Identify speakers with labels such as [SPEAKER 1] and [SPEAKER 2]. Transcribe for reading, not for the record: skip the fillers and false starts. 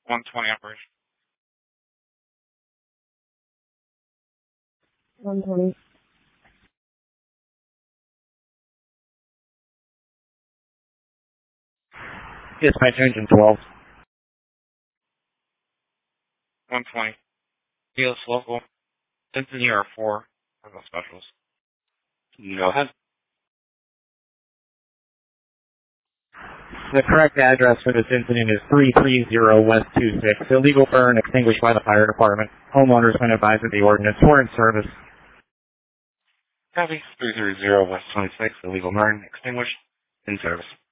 [SPEAKER 1] 120 operation.
[SPEAKER 2] 120.
[SPEAKER 3] Dispatch engine 12.
[SPEAKER 1] 120. Fields local. Cincinnati R4. Local specials.
[SPEAKER 3] Go ahead. The correct address for this incident is 330 West 26. Illegal burn extinguished by the fire department. Homeowners been advised of the ordinance. We're in service.
[SPEAKER 1] Copy. 330 West 26. Illegal burn extinguished. In service.